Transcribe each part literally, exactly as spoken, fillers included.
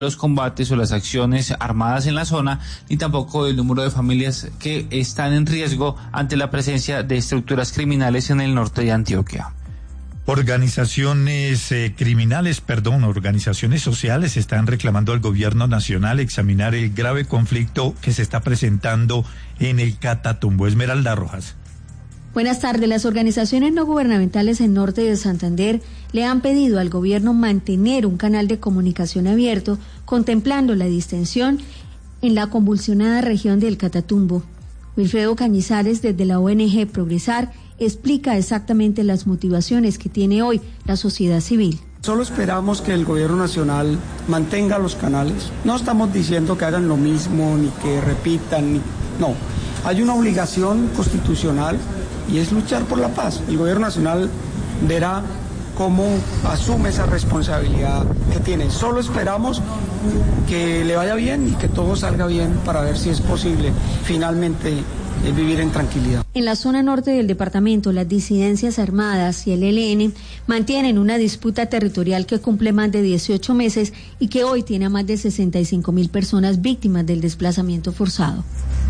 los combates o las acciones armadas en la zona, ni tampoco el número de familias que están en riesgo ante la presencia de estructuras criminales en el norte de Antioquia. Organizaciones eh, criminales, perdón, organizaciones sociales están reclamando al gobierno nacional examinar el grave conflicto que se está presentando en el Catatumbo. Esmeralda Rojas. Buenas tardes. Las organizaciones no gubernamentales en norte de Santander le han pedido al gobierno mantener un canal de comunicación abierto, contemplando la distensión en la convulsionada región del Catatumbo. Wilfredo Cañizares, desde la O N G Progresar, explica exactamente las motivaciones que tiene hoy la sociedad civil. Solo esperamos que el gobierno nacional mantenga los canales. No estamos diciendo que hagan lo mismo, ni que repitan, ni... no. Hay una obligación constitucional y es luchar por la paz. El gobierno nacional verá cómo asume esa responsabilidad que tiene. Solo esperamos que le vaya bien y que todo salga bien para ver si es posible finalmente eh, vivir en tranquilidad. En la zona norte del departamento, las disidencias armadas y el E L N mantienen una disputa territorial que cumple más de dieciocho meses y que hoy tiene a más de sesenta y cinco mil personas víctimas del desplazamiento forzado.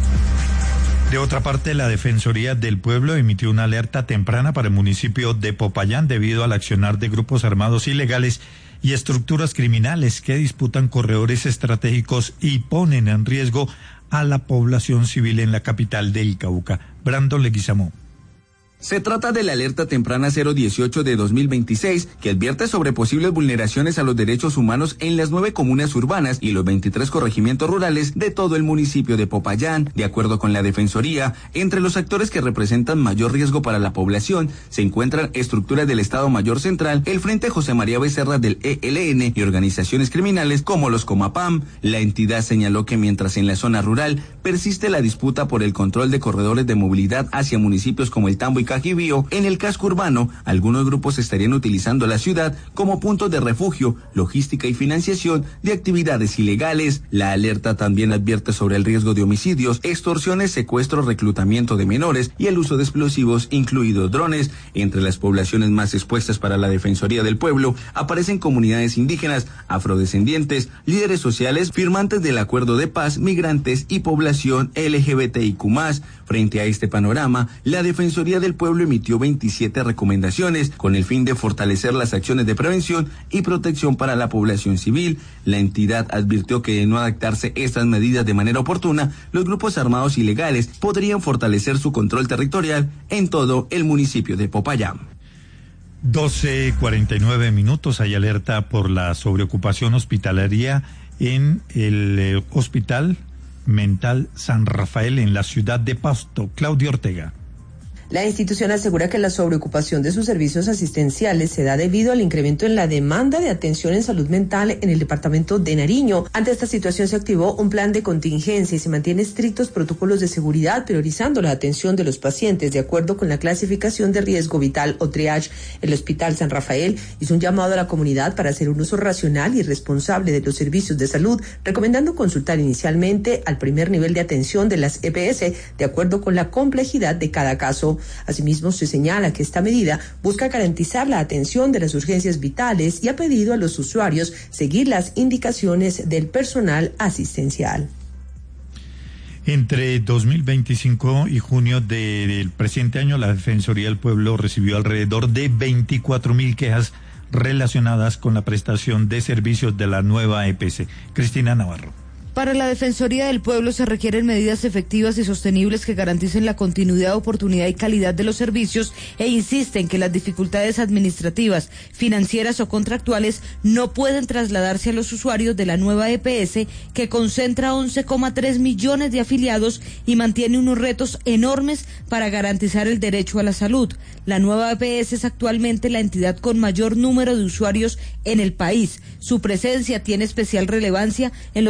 De otra parte, la Defensoría del Pueblo emitió una alerta temprana para el municipio de Popayán debido al accionar de grupos armados ilegales y estructuras criminales que disputan corredores estratégicos y ponen en riesgo a la población civil en la capital del Cauca. Brandon Leguizamón. Se trata de la alerta temprana cero dieciocho de dos mil veintiséis, que advierte sobre posibles vulneraciones a los derechos humanos en las nueve comunas urbanas y los veintitrés corregimientos rurales de todo el municipio de Popayán. De acuerdo con la Defensoría, entre los actores que representan mayor riesgo para la población se encuentran estructuras del Estado Mayor Central, el Frente José María Becerra del E L N y organizaciones criminales como los Comapam. La entidad señaló que mientras en la zona rural persiste la disputa por el control de corredores de movilidad hacia municipios como El Tambo y Cajibío, en el casco urbano, algunos grupos estarían utilizando la ciudad como puntos de refugio, logística y financiación de actividades ilegales. La alerta también advierte sobre el riesgo de homicidios, extorsiones, secuestros, reclutamiento de menores y el uso de explosivos, incluidos drones. Entre las poblaciones más expuestas para la Defensoría del Pueblo aparecen comunidades indígenas, afrodescendientes, líderes sociales, firmantes del Acuerdo de Paz, migrantes y población L G B T I Q más. Frente a este panorama, la Defensoría del Pueblo emitió veintisiete recomendaciones con el fin de fortalecer las acciones de prevención y protección para la población civil. La entidad advirtió que de no adaptarse estas medidas de manera oportuna, los grupos armados ilegales podrían fortalecer su control territorial en todo el municipio de Popayán. doce cuarenta y nueve minutos, hay alerta por la sobreocupación hospitalaria en el eh, Hospital Mental San Rafael en la ciudad de Pasto. Claudio Ortega. La institución asegura que la sobreocupación de sus servicios asistenciales se da debido al incremento en la demanda de atención en salud mental en el departamento de Nariño. Ante esta situación se activó un plan de contingencia y se mantiene estrictos protocolos de seguridad, priorizando la atención de los pacientes de acuerdo con la clasificación de riesgo vital o triage. El Hospital San Rafael hizo un llamado a la comunidad para hacer un uso racional y responsable de los servicios de salud, recomendando consultar inicialmente al primer nivel de atención de las E P S de acuerdo con la complejidad de cada caso. Asimismo, se señala que esta medida busca garantizar la atención de las urgencias vitales y ha pedido a los usuarios seguir las indicaciones del personal asistencial. Entre dos mil veinticinco y junio de, del presente año, la Defensoría del Pueblo recibió alrededor de veinticuatro mil quejas relacionadas con la prestación de servicios de la nueva E P S. Cristina Navarro. Para la Defensoría del Pueblo se requieren medidas efectivas y sostenibles que garanticen la continuidad, oportunidad y calidad de los servicios e insisten que las dificultades administrativas, financieras o contractuales no pueden trasladarse a los usuarios de la nueva E P S, que concentra once coma tres millones de afiliados y mantiene unos retos enormes para garantizar el derecho a la salud. La nueva E P S es actualmente la entidad con mayor número de usuarios en el país. Su presencia tiene especial relevancia en los departamentos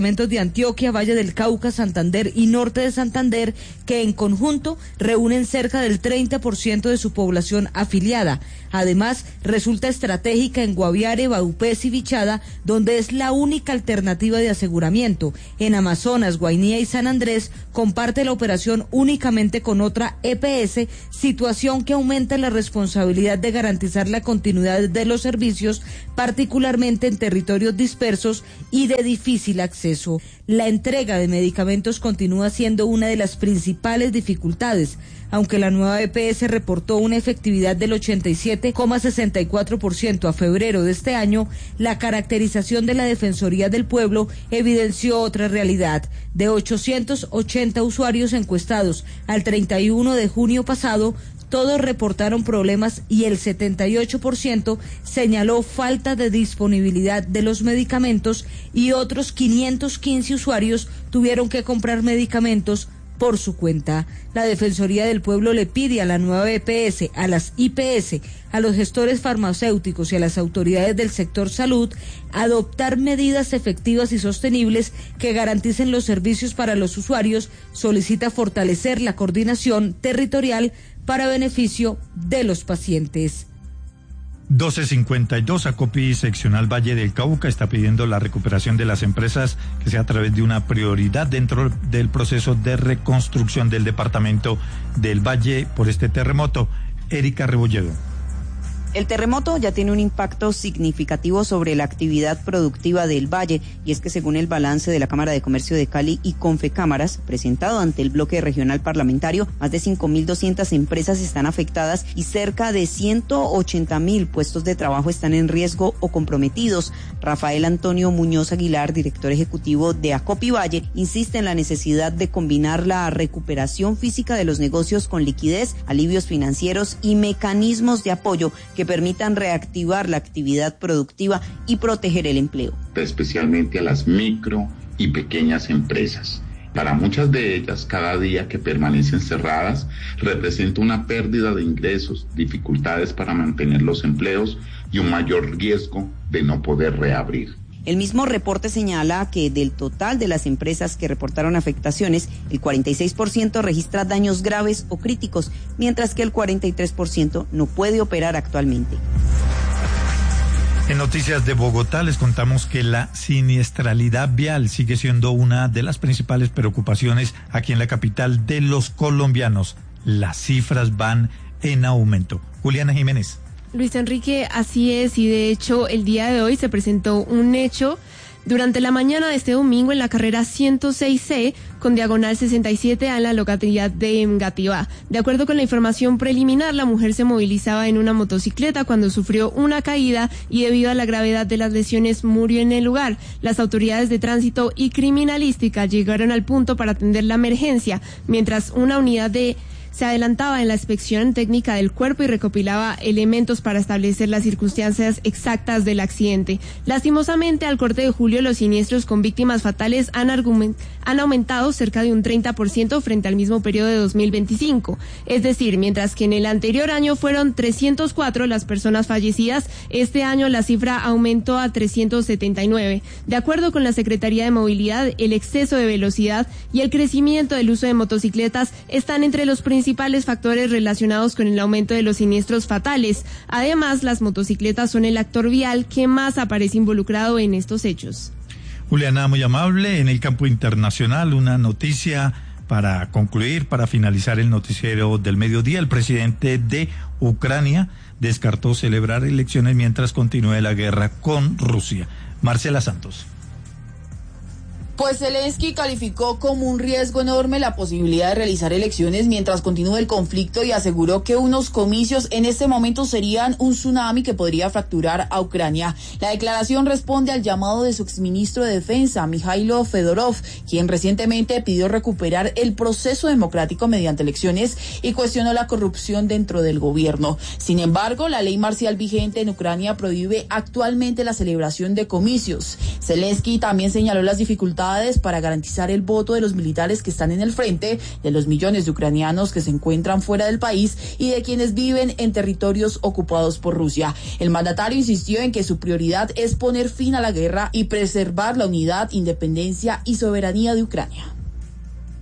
departamentos de Antioquia, Valle del Cauca, Santander y Norte de Santander, que en conjunto reúnen cerca del treinta por ciento de su población afiliada. Además, resulta estratégica en Guaviare, Baupés y Vichada, donde es la única alternativa de aseguramiento. En Amazonas, Guainía y San Andrés comparte la operación únicamente con otra E P S, situación que aumenta la responsabilidad de garantizar la continuidad de los servicios, particularmente en territorios dispersos y de difícil acceso. La entrega de medicamentos continúa siendo una de las principales dificultades. Aunque la nueva E P S reportó una efectividad del ochenta y siete coma sesenta y cuatro por ciento a febrero de este año, la caracterización de la Defensoría del Pueblo evidenció otra realidad. De ochocientos ochenta usuarios encuestados al treinta y uno de junio pasado, todos reportaron problemas y el setenta y ocho por ciento señaló falta de disponibilidad de los medicamentos y otros quinientos quince usuarios tuvieron que comprar medicamentos por su cuenta. La Defensoría del Pueblo le pide a la nueva E P S, a las I P S, a los gestores farmacéuticos y a las autoridades del sector salud adoptar medidas efectivas y sostenibles que garanticen los servicios para los usuarios. Solicita fortalecer la coordinación territorial para beneficio de los pacientes. doce cincuenta y dos, Acopi Seccional Valle del Cauca está pidiendo la recuperación de las empresas que sea a través de una prioridad dentro del proceso de reconstrucción del departamento del Valle por este terremoto. Erika Rebolledo. El terremoto ya tiene un impacto significativo sobre la actividad productiva del Valle, y es que según el balance de la Cámara de Comercio de Cali y Confecámaras, presentado ante el bloque regional parlamentario, más de cinco mil doscientas empresas están afectadas y cerca de ciento ochenta mil puestos de trabajo están en riesgo o comprometidos. Rafael Antonio Muñoz Aguilar, director ejecutivo de Acopi Valle, insiste en la necesidad de combinar la recuperación física de los negocios con liquidez, alivios financieros y mecanismos de apoyo que permitan reactivar la actividad productiva y proteger el empleo. Especialmente a las micro y pequeñas empresas. Para muchas de ellas, cada día que permanecen cerradas representa una pérdida de ingresos, dificultades para mantener los empleos y un mayor riesgo de no poder reabrir. El mismo reporte señala que del total de las empresas que reportaron afectaciones, el cuarenta y seis por ciento registra daños graves o críticos, mientras que el cuarenta y tres por ciento no puede operar actualmente. En Noticias de Bogotá les contamos que la siniestralidad vial sigue siendo una de las principales preocupaciones aquí en la capital de los colombianos. Las cifras van en aumento. Juliana Jiménez. Luis Enrique, así es, y de hecho el día de hoy se presentó un hecho durante la mañana de este domingo en la carrera ciento seis C con diagonal sesenta y siete A en la localidad de Engativá. De acuerdo con la información preliminar, la mujer se movilizaba en una motocicleta cuando sufrió una caída y debido a la gravedad de las lesiones murió en el lugar. Las autoridades de tránsito y criminalística llegaron al punto para atender la emergencia, mientras una unidad de se adelantaba en la inspección técnica del cuerpo y recopilaba elementos para establecer las circunstancias exactas del accidente. Lastimosamente, al corte de julio, los siniestros con víctimas fatales han, argument- han aumentado cerca de un treinta por ciento frente al mismo periodo de dos mil veinticinco. Es decir, mientras que en el anterior año fueron trescientas cuatro las personas fallecidas, este año la cifra aumentó a trescientas setenta y nueve. De acuerdo con la Secretaría de Movilidad, el exceso de velocidad y el crecimiento del uso de motocicletas están entre los principales principales factores relacionados con el aumento de los siniestros fatales. Además, las motocicletas son el actor vial que más aparece involucrado en estos hechos. Juliana, muy amable. En el campo internacional, una noticia para concluir, para finalizar el noticiero del mediodía. El presidente de Ucrania descartó celebrar elecciones mientras continúe la guerra con Rusia. Marcela Santos. Pues Zelensky calificó como un riesgo enorme la posibilidad de realizar elecciones mientras continúe el conflicto y aseguró que unos comicios en este momento serían un tsunami que podría fracturar a Ucrania. La declaración responde al llamado de su exministro de Defensa, Mikhailo Fedorov, quien recientemente pidió recuperar el proceso democrático mediante elecciones y cuestionó la corrupción dentro del gobierno. Sin embargo, la ley marcial vigente en Ucrania prohíbe actualmente la celebración de comicios. Zelensky también señaló las dificultades dificultades para garantizar el voto de los militares que están en el frente, de los millones de ucranianos que se encuentran fuera del país y de quienes viven en territorios ocupados por Rusia. El mandatario insistió en que su prioridad es poner fin a la guerra y preservar la unidad, independencia y soberanía de Ucrania.